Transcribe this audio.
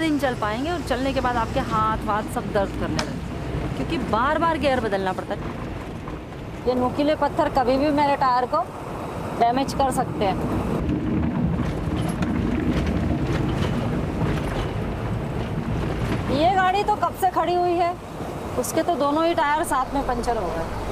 दिन चल पाएंगे और चलने के बाद आपके हाथ वाथ सब दर्द करने लगे, क्योंकि बार बार गियर बदलना पड़ता है। ये नुकीले पत्थर कभी भी मेरे टायर को डैमेज कर सकते हैं। ये गाड़ी तो कब से खड़ी हुई है, उसके तो दोनों ही टायर साथ में पंचर हो गए।